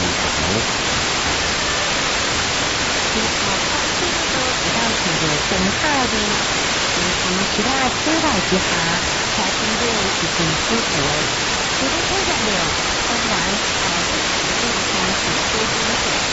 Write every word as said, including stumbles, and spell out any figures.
好。 えっと、コンクリートを描いているペンカード、えーこの시가出来之下，才经过已经出国，觉得非常的当然，呃，非常的开始多多手。